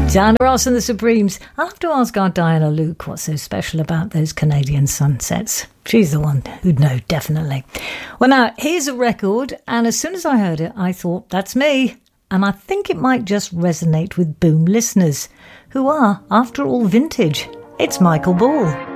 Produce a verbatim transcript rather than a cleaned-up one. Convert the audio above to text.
Diana Ross and the Supremes. I'll have to ask our Diana Luke what's so special about those Canadian sunsets. She's the one who'd know, definitely. Well, now, here's a record, and as soon as I heard it, I thought, that's me. And I think it might just resonate with Boom listeners, who are, after all, vintage. It's Michael Ball.